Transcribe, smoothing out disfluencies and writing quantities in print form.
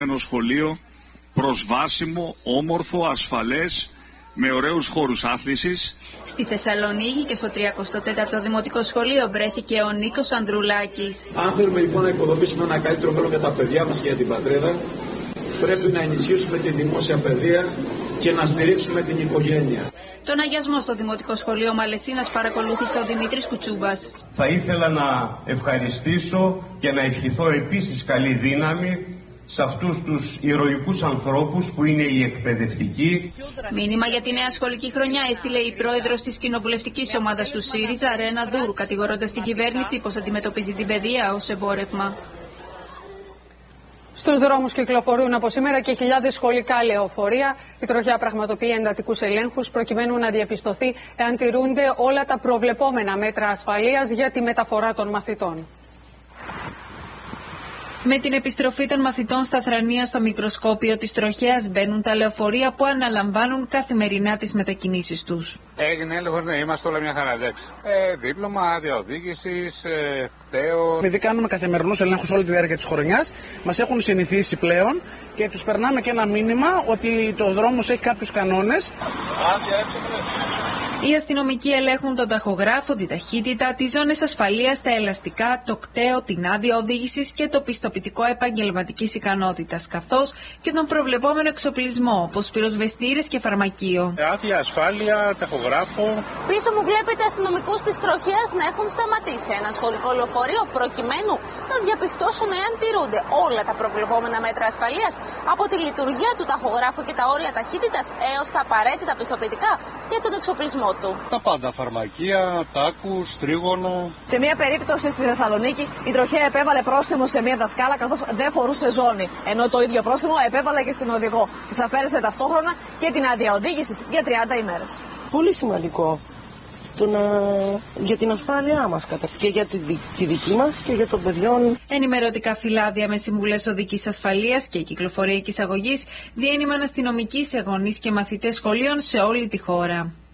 Ένα σχολείο προσβάσιμο, όμορφο, ασφαλές, με ωραίους χώρους άθλησης. Στη Θεσσαλονίκη και στο 34ο Δημοτικό Σχολείο βρέθηκε ο Νίκος Ανδρουλάκης. Αν θέλουμε λοιπόν να υποδομήσουμε ένα καλύτερο μέλλον για τα παιδιά μας και για την πατρίδα, πρέπει να ενισχύσουμε τη δημόσια παιδεία και να στηρίξουμε την οικογένεια. Τον αγιασμό στο Δημοτικό Σχολείο Μαλαισίνας παρακολούθησε ο Δημήτρης Κουτσούμπας. Θα ήθελα να ευχαριστήσω και να ευχηθώ επίσης καλή δύναμη σε αυτούς τους ηρωικούς ανθρώπους που είναι οι εκπαιδευτικοί. Μήνυμα για τη νέα σχολική χρονιά έστειλε η πρόεδρος της κοινοβουλευτικής ομάδας του ΣΥΡΙΖΑ, Ρένα Δούρ, κατηγορώντας την κυβέρνηση πως αντιμετωπίζει την παιδεία ως εμπόρευμα. Στους δρόμους κυκλοφορούν από σήμερα και χιλιάδες σχολικά λεωφορεία. Η τροχιά πραγματοποιεί εντατικούς ελέγχους προκειμένου να διαπιστωθεί εάν τηρούνται όλα τα προβλεπόμενα μέτρα ασφαλείας για τη μεταφορά των μαθητών. Με την επιστροφή των μαθητών στα Θρανία στο μικροσκόπιο της τροχέας μπαίνουν τα λεωφορεία που αναλαμβάνουν καθημερινά τις μετακινήσεις τους. Έγινε έλεγχο, ναι, είμαστε όλα μια χαρά, εντάξει. Δίπλωμα, άδεια οδήγησης, πτέο. Επειδή κάνουμε καθημερινούς ελέγχους όλη τη διάρκεια της χρονιάς, μας έχουν συνηθίσει πλέον και τους περνάμε και ένα μήνυμα ότι το δρόμος έχει κάποιους κανόνες. Άδεια έψεχνες. Οι αστυνομικοί ελέγχουν τον ταχογράφο, τη ταχύτητα, τις ζώνες ασφαλείας, τα ελαστικά, το κτέο, την άδεια οδήγησης και το πιστοποιητικό επαγγελματικής ικανότητας, καθώς και τον προβλεπόμενο εξοπλισμό, όπως πυροσβεστήρες και φαρμακείο. Άδεια, ασφάλεια, ταχογράφο. Πίσω μου βλέπετε αστυνομικούς της τροχέας να έχουν σταματήσει ένα σχολικό λεωφορείο προκειμένου να διαπιστώσουν εάν τηρούνται όλα τα προβλεπόμενα μέτρα ασφαλείας, από τη λειτουργία του ταχογράφου και τα όρια ταχύτητας έως τα απαραίτητα πιστοποιητικά και τον εξοπλισμό του. Τα πάντα, φαρμακεία, τάκους, τρίγωνα. Σε μια περίπτωση στη Θεσσαλονίκη, η τροχέα επέβαλε πρόστιμο σε μια δασκάλα καθώς δεν φορούσε ζώνη. Ενώ το ίδιο πρόστιμο επέβαλε και στην οδηγό. Της αφαίρεσε ταυτόχρονα και την άδεια οδήγησης για 30 ημέρες. Πολύ σημαντικό. Για την ασφάλειά μας και για τη δική μας και για των παιδιών. Ενημερωτικά φυλάδια με συμβουλές οδικής ασφαλείας και κυκλοφοριακής αγωγής διένυμαν αστυνομικοί σε γονείς και μαθητές σχολείων σε όλη τη χώρα.